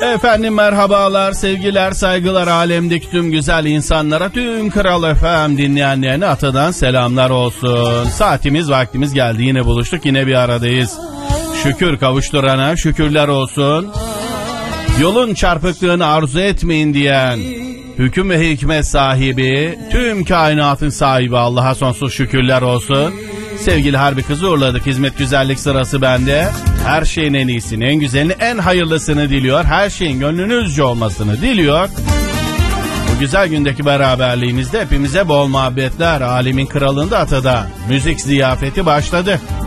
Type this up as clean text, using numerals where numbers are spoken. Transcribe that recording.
Efendim merhabalar, sevgiler, saygılar alemdeki tüm güzel insanlara, tüm Kral FM dinleyenlerine atadan selamlar olsun. Saatimiz, vaktimiz geldi, yine buluştuk, yine bir aradayız. Şükür kavuşturana şükürler olsun. Yolun çarpıklığını arzu etmeyin diyen, hüküm ve hikmet sahibi, tüm kainatın sahibi Allah'a sonsuz şükürler olsun. Sevgili Harbi kızı uğurladık, hizmet güzellik sırası bende. Her şeyin en iyisini, en güzelini, en hayırlısını diliyor. Her şeyin gönlünüzce olmasını diliyor. Bu güzel gündeki beraberliğimizde hepimize bol muhabbetler. Alemin kralında atada müzik ziyafeti başladı.